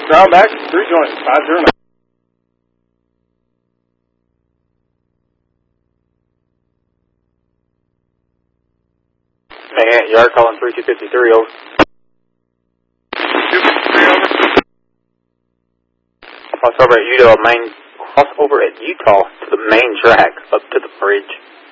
ground back, 3 joint, 509. Hey, yard calling 3253, over. 253, over. Cross over at Utah to the main track, up to the bridge.